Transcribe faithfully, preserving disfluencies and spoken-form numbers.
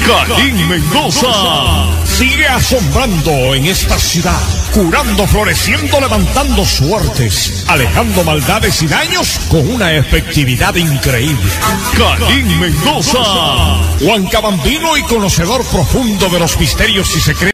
Caín Mendoza sigue asombrando en esta ciudad, curando, floreciendo, levantando suertes, alejando maldades y daños con una efectividad increíble. Caín Mendoza, huancabambino y conocedor profundo de los misterios y secretos